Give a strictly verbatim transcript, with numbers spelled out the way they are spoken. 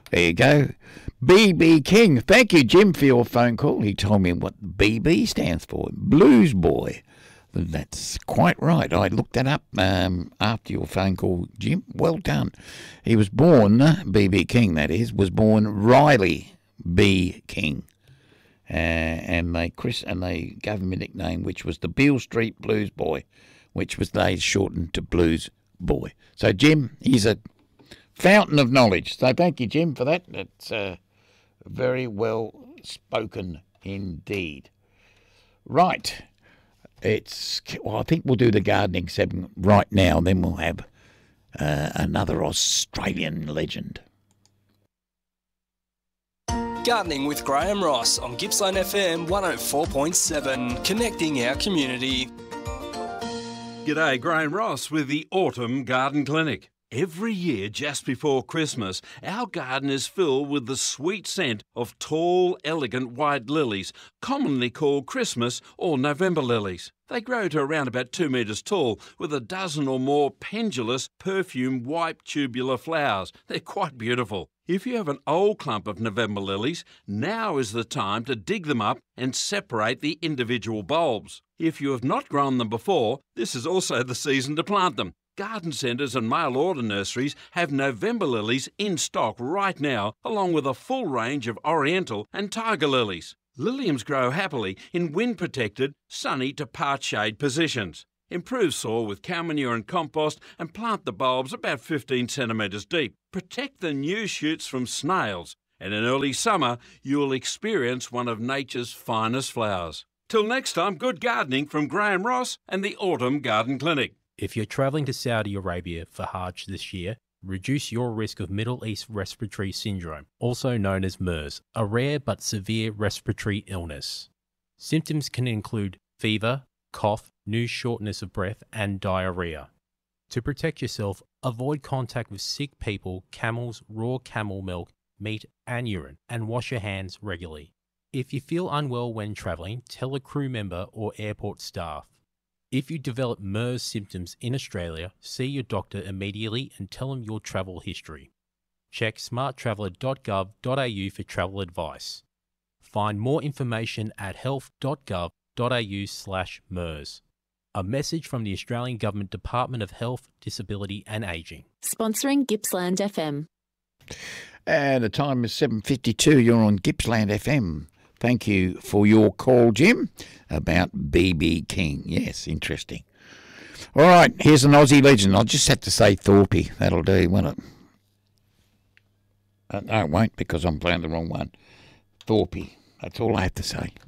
There you go. B B King. Thank you, Jim, for your phone call. He told me what B B stands for. Blues Boy. That's quite right. I looked that up um, after your phone call, Jim. Well done. He was born, B B King, that is, was born Riley B. King. Uh, and they Chris and they gave him a nickname, which was the Beale Street Blues Boy, which was they shortened to Blues Boy. So, Jim, he's a fountain of knowledge. So thank you, Jim, for that. It's uh, very well spoken indeed. Right. It's well, I think we'll do the gardening segment right now, then we'll have uh, another Australian legend. Gardening with Graham Ross on Gippsland F M one oh four point seven, connecting our community. G'day, Graham Ross with the Autumn Garden Clinic. Every year, just before Christmas, our garden is filled with the sweet scent of tall, elegant white lilies, commonly called Christmas or November lilies. They grow to around about two metres tall, with a dozen or more pendulous, perfume white tubular flowers. They're quite beautiful. If you have an old clump of November lilies, now is the time to dig them up and separate the individual bulbs. If you have not grown them before, this is also the season to plant them. Garden centres and mail order nurseries have November lilies in stock right now, along with a full range of oriental and tiger lilies. Liliums grow happily in wind-protected, sunny to part shade positions. Improve soil with cow manure and compost and plant the bulbs about fifteen centimetres deep. Protect the new shoots from snails, and in early summer you will experience one of nature's finest flowers. Till next time, good gardening from Graham Ross and the Autumn Garden Clinic. If you're travelling to Saudi Arabia for Hajj this year, reduce your risk of Middle East Respiratory Syndrome, also known as MERS, a rare but severe respiratory illness. Symptoms can include fever, cough, new shortness of breath, and diarrhea. To protect yourself, avoid contact with sick people, camels, raw camel milk, meat, and urine, and wash your hands regularly. If you feel unwell when travelling, tell a crew member or airport staff. If you develop MERS symptoms in Australia, see your doctor immediately and tell them your travel history. Check smart traveller dot gov dot a u for travel advice. Find more information at health dot gov dot a u slash MERS. A message from the Australian Government Department of Health, Disability and Ageing. Sponsoring Gippsland F M. And the time is seven fifty-two. You're on Gippsland F M. Thank you for your call, Jim, about B B King. Yes, interesting. All right, here's an Aussie legend. I'll just have to say Thorpe. That'll do, won't it? Uh, no, it won't, because I'm playing the wrong one. Thorpe. That's all I have to say.